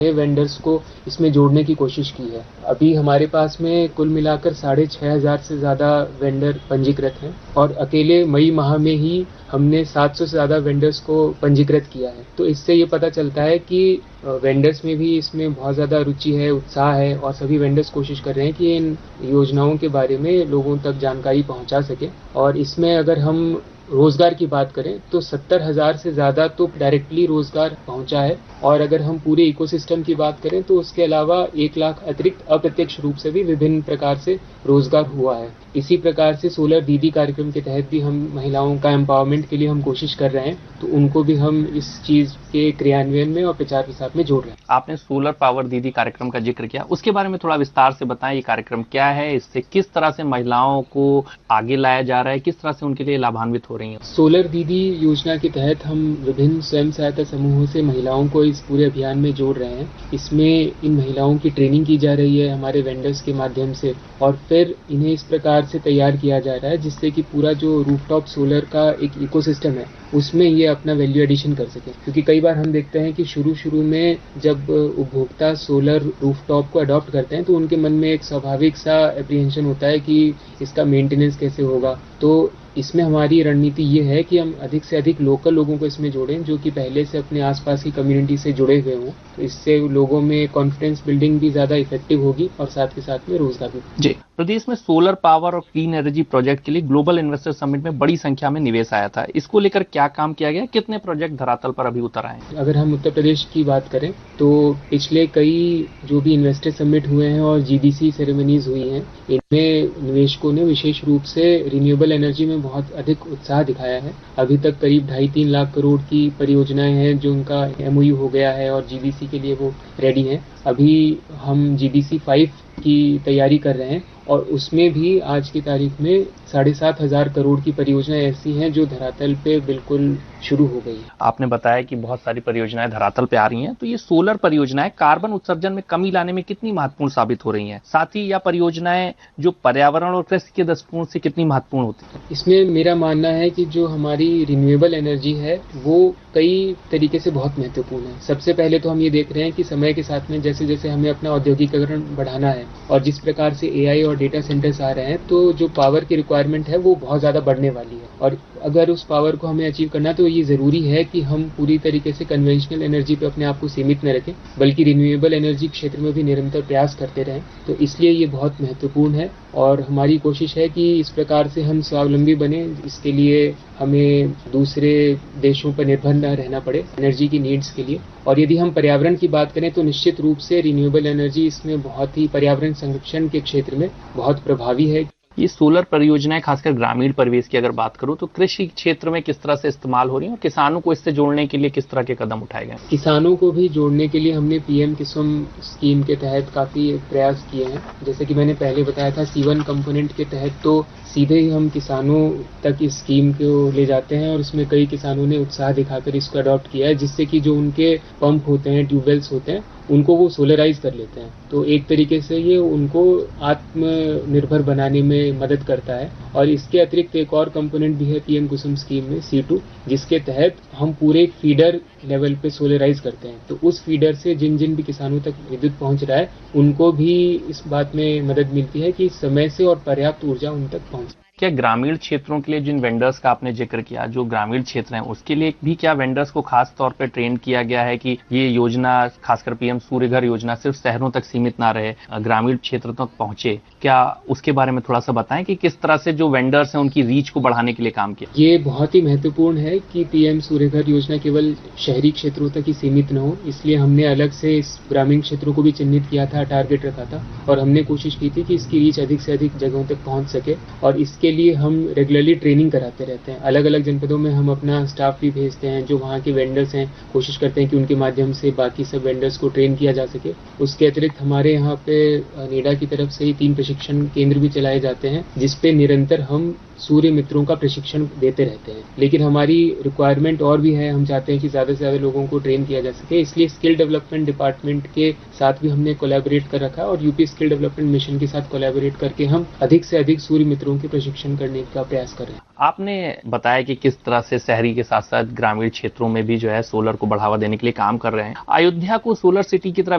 Vendors को इसमें जोड़ने की कोशिश की है। अभी हमारे पास में कुल मिलाकर 6,500 से ज़्यादा वेंडर पंजीकृत हैं और अकेले मई माह में ही हमने 700 से ज़्यादा वेंडर्स को पंजीकृत किया है। तो इससे ये पता चलता है कि वेंडर्स में भी इसमें बहुत ज़्यादा रुचि है, उत्साह है और सभी वेंडर्स कोशिश कर रहे हैं कि इन योजनाओं के बारे में लोगों तक जानकारी पहुंचा सकें। और इसमें अगर हम रोजगार की बात करें तो 70,000 से ज़्यादा तो डायरेक्टली रोजगार पहुंचा है और अगर हम पूरे इकोसिस्टम की बात करें तो उसके अलावा 1 लाख अतिरिक्त अप्रत्यक्ष रूप से भी विभिन्न प्रकार से रोजगार हुआ है। इसी प्रकार से सोलर दीदी कार्यक्रम के तहत भी हम महिलाओं का एम्पावरमेंट के लिए हम कोशिश कर रहे हैं, तो उनको भी हम इस चीज के क्रियान्वयन में और प्रचार प्रसार में जोड़ रहे हैं। आपने सोलर पावर दीदी कार्यक्रम का जिक्र किया, उसके बारे में थोड़ा विस्तार से बताएं। ये कार्यक्रम क्या है, इससे किस तरह से महिलाओं को आगे लाया जा रहा है, किस तरह से उनके लिए लाभान्वित हो रही है? सोलर दीदी योजना के तहत हम विभिन्न स्वयं सहायता समूहों से महिलाओं को इस पूरे अभियान में जोड़ रहे हैं। इसमें इन महिलाओं की ट्रेनिंग की जा रही है हमारे वेंडर्स के माध्यम से और फिर इन्हें इस प्रकार से तैयार किया जा रहा है जिससे कि पूरा जो रूफटॉप सोलर का एक इकोसिस्टम है उसमें ये अपना वैल्यू एडिशन कर सके। क्योंकि कई बार हम देखते हैं कि शुरू में जब उपभोक्ता सोलर रूफटॉप को अडॉप्ट करते हैं तो उनके मन में एक स्वाभाविक सा एप्रीहेंशन होता है कि इसका मेंटेनेंस कैसे होगा। तो इसमें हमारी रणनीति ये है कि हम अधिक से अधिक लोकल लोगों को इसमें जोड़ें जो कि पहले से अपने आसपास की कम्युनिटी से जुड़े हुए हों। तो इससे लोगों में कॉन्फिडेंस बिल्डिंग भी ज़्यादा इफेक्टिव होगी और साथ के साथ में रोजगार भी। जी, प्रदेश में सोलर पावर और क्लीन एनर्जी प्रोजेक्ट के लिए ग्लोबल इन्वेस्टर समिट में बड़ी संख्या में निवेश आया था। इसको लेकर क्या काम किया गया, कितने प्रोजेक्ट धरातल पर अभी उतर आए हैं? अगर हम उत्तर प्रदेश की बात करें तो पिछले कई जो भी इन्वेस्टर समिट हुए हैं और जीडीसी सेरेमनीज हुई हैं, इनमें निवेशकों ने विशेष रूप से रिन्यूएबल एनर्जी में बहुत अधिक उत्साह दिखाया है। अभी तक करीब 2.5-3 लाख करोड़ की परियोजनाएं हैं जो उनका एमओयू हो गया है और जीडीसी के लिए वो रेडी हैं। अभी हम जीडीसी 5 की तैयारी कर रहे हैं और उसमें भी आज की तारीख में 7,500 करोड़ की परियोजनाएं ऐसी हैं जो धरातल पे बिल्कुल शुरू हो गई है। आपने बताया कि बहुत सारी परियोजनाएं धरातल पे आ रही हैं, तो ये सोलर परियोजनाएं कार्बन उत्सर्जन में कमी लाने में कितनी महत्वपूर्ण साबित हो रही हैं? साथ ही यह परियोजनाएं जो पर्यावरण और कृषि के दृष्टिकोण से कितनी महत्वपूर्ण होती है? इसमें मेरा मानना है कि जो हमारी रिन्यूएबल एनर्जी है वो कई तरीके से बहुत महत्वपूर्ण है। सबसे पहले तो हम ये देख रहे हैं कि समय के साथ में जैसे जैसे हमें अपना औद्योगिकरण बढ़ाना है और जिस प्रकार से एआई और डेटा सेंटर्स आ रहे हैं तो जो पावर की रिक्वायरमेंट है वो बहुत ज़्यादा बढ़ने वाली है और अगर उस पावर को हमें अचीव करना है तो ये ज़रूरी है कि हम पूरी तरीके से कन्वेंशनल एनर्जी पे अपने आप को सीमित न रखें बल्कि रिन्यूएबल एनर्जी क्षेत्र में भी निरंतर प्रयास करते रहें। तो इसलिए ये बहुत महत्वपूर्ण है और हमारी कोशिश है कि इस प्रकार से हम स्वावलंबी बने। इसके लिए हमें दूसरे देशों पर निर्भर न रहना पड़े एनर्जी की नीड्स के लिए। और यदि हम पर्यावरण की बात करें तो निश्चित रूप से रिन्यूएबल एनर्जी इसमें बहुत ही पर्यावरण संरक्षण के क्षेत्र में बहुत प्रभावी है। ये सोलर परियोजनाएं खासकर ग्रामीण परिवेश की अगर बात करूं तो कृषि क्षेत्र में किस तरह से इस्तेमाल हो रही है और किसानों को इससे जोड़ने के लिए किस तरह के कदम उठाए गए? किसानों को भी जोड़ने के लिए हमने पीएम किसान स्कीम के तहत काफ़ी प्रयास किए हैं। जैसे कि मैंने पहले बताया था C1 कंपोनेंट के तहत तो सीधे ही हम किसानों तक इस स्कीम को ले जाते हैं और इसमें कई किसानों ने उत्साह दिखाकर इसको अडॉप्ट किया है जिससे कि जो उनके पंप होते हैं, ट्यूबवेल्स होते हैं, उनको वो सोलराइज कर लेते हैं। तो एक तरीके से ये उनको आत्मनिर्भर बनाने में मदद करता है। और इसके अतिरिक्त एक और कंपोनेंट भी है पीएम कुसुम स्कीम में C2 जिसके तहत हम पूरे फीडर लेवल पे सोलराइज करते हैं। तो उस फीडर से जिन जिन भी किसानों तक विद्युत पहुंच रहा है उनको भी इस बात में मदद मिलती है कि समय से और पर्याप्त ऊर्जा उन तक पहुंचे। क्या ग्रामीण क्षेत्रों के लिए जिन वेंडर्स का आपने जिक्र किया, जो ग्रामीण क्षेत्र हैं उसके लिए भी क्या वेंडर्स को खास तौर पे ट्रेन किया गया है कि ये योजना खासकर पीएम सूर्य घर योजना सिर्फ शहरों तक सीमित ना रहे, ग्रामीण क्षेत्र तक पहुंचे? क्या उसके बारे में थोड़ा सा बताएं कि किस तरह से जो वेंडर्स हैं उनकी रीच को बढ़ाने के लिए काम किया? ये बहुत ही महत्वपूर्ण है कि पीएम सूर्य घर योजना केवल शहरी क्षेत्रों तक ही सीमित न हो, इसलिए हमने अलग से इस ग्रामीण क्षेत्रों को भी चिन्हित किया था, टारगेट रखा था और हमने कोशिश की थी कि इसकी रीच अधिक से अधिक जगहों तक पहुंच सके। और इसके लिए हम रेगुलरली ट्रेनिंग कराते रहते हैं। अलग अलग जनपदों में हम अपना स्टाफ भी भेजते हैं जो वहाँ के वेंडर्स हैं, कोशिश करते हैं कि उनके माध्यम से बाकी सब वेंडर्स को ट्रेन किया जा सके। उसके अतिरिक्त हमारे यहाँ पे नेडा की तरफ से ही 3 प्रशिक्षण केंद्र भी चलाए जाते हैं जिसपे निरंतर हम सूर्य मित्रों का प्रशिक्षण देते रहते हैं। लेकिन हमारी रिक्वायरमेंट और भी है, हम चाहते हैं कि ज़्यादा से ज़्यादा लोगों को ट्रेन किया जा सके, इसलिए स्किल डेवलपमेंट डिपार्टमेंट के साथ भी हमने कोलैबोरेट कर रखा है और यूपी स्किल डेवलपमेंट मिशन के साथ कोलैबोरेट करके हम अधिक से अधिक सूर्य मित्रों के प्रशिक्षण करने का प्रयास कर रहे हैं। आपने बताया कि किस तरह से शहरी के साथ साथ ग्रामीण क्षेत्रों में भी जो है सोलर को बढ़ावा देने के लिए काम कर रहे हैं। अयोध्या को सोलर सिटी की तरह